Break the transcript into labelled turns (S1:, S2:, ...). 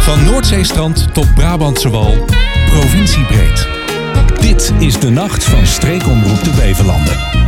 S1: Van Noordzeestrand tot Brabantse Wal, provinciebreed. Dit is de nacht van Streekomroep de Beverlanden.